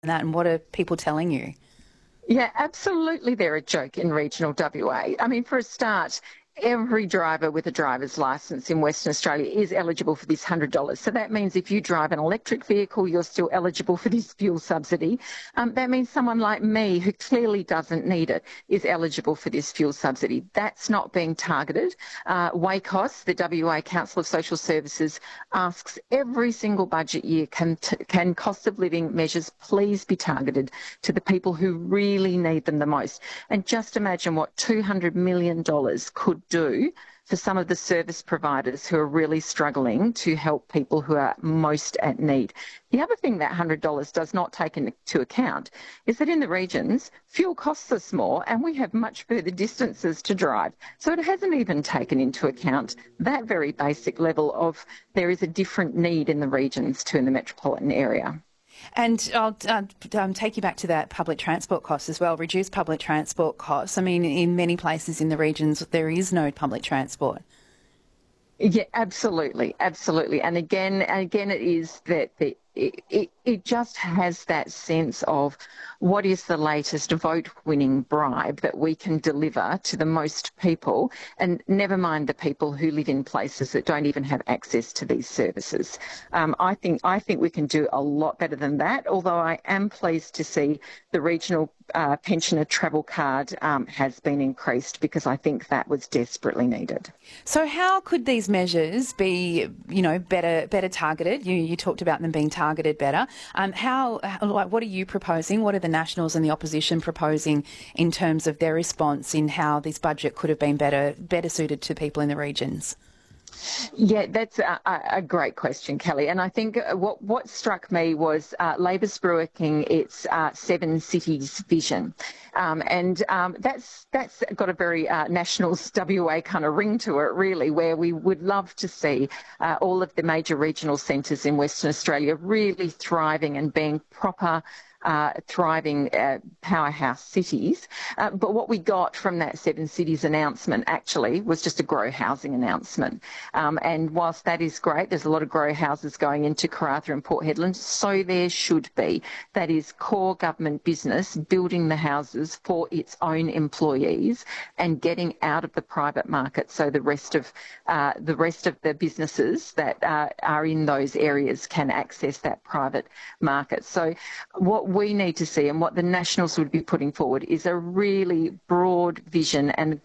that, and what are people telling you? Yeah, absolutely. They're a joke in regional WA. I mean, for a start, every driver with a driver's licence in Western Australia is eligible for this $100. So that means if you drive an electric vehicle, you're still eligible for this fuel subsidy. That means someone like me, who clearly doesn't need it, is eligible for this fuel subsidy. That's not being targeted. WACOS, the WA Council of Social Services, asks every single budget year, can cost of living measures please be targeted to the people who really need them the most? And just imagine what $200 million could do for some of the service providers who are really struggling to help people who are most at need. The other thing that $100 does not take into account is that in the regions, fuel costs us more and we have much further distances to drive. So it hasn't even taken into account that very basic level of there is a different need in the regions to in the metropolitan area. And I'll take you back to that public transport costs as well, reduce public transport costs. I mean, in many places in the regions, there is no public transport. Yeah, absolutely, absolutely. And again, it is that it just has that sense of what is the latest vote-winning bribe that we can deliver to the most people, and never mind the people who live in places that don't even have access to these services. I think we can do a lot better than that. Although I am pleased to see the regional pensioner travel card has been increased, because I think that was desperately needed. So how could these measures be, better targeted? You talked about them being targeted better. What are you proposing? What are the Nationals and the opposition proposing in terms of their response in how this budget could have been better suited to people in the regions? Yeah, that's a great question, Kelly. And I think what struck me was Labor's working its 7 cities vision. That's got a very Nationals WA kind of ring to it, really, where we would love to see all of the major regional centres in Western Australia really thriving and being proper thriving powerhouse cities. But what we got from that 7 cities announcement actually was just a grow housing announcement. And whilst that is great, there's a lot of grow houses going into Karratha and Port Hedland, so there should be. That is core government business, building the houses for its own employees and getting out of the private market, so the rest of the businesses that are in those areas can access that private market. So what we need to see, and what the Nationals would be putting forward, is a really broad vision and